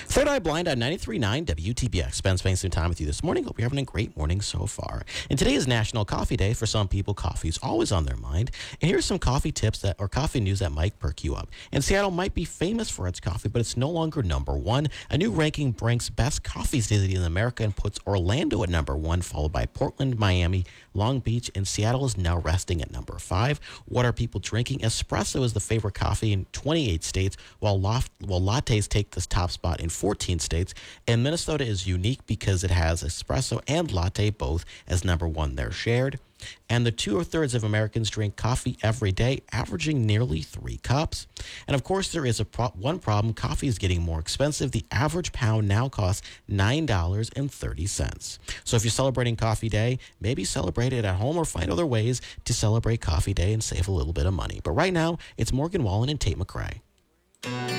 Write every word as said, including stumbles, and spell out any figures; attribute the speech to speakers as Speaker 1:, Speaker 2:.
Speaker 1: Third Eye Blind on ninety-three point nine W T B X. Ben spending some time with you this morning. Hope you're having a great morning so far. And today is National Coffee Day. For some people, coffee is always on their mind. And here's some coffee tips that, or coffee news that might perk you up. And Seattle might be famous for its coffee, but it's no longer number one. A new ranking ranks best coffee cities in America and puts Orlando at number one, followed by Portland, Miami, Long Beach, and Seattle is now resting at number five. What are people drinking? Espresso is the favorite coffee in twenty-eight states, while, loft, while lattes take the top spot in fourteen states. And Minnesota is unique because it has espresso and latte both as number one. They're shared. And the two-thirds of Americans drink coffee every day, averaging nearly three cups. And of course, there is a pro- one problem. Coffee is getting more expensive. The average pound now costs nine dollars and thirty cents. So if you're celebrating Coffee Day, maybe celebrate it at home or find other ways to celebrate Coffee Day and save a little bit of money. But right now, it's Morgan Wallen and Tate McRae.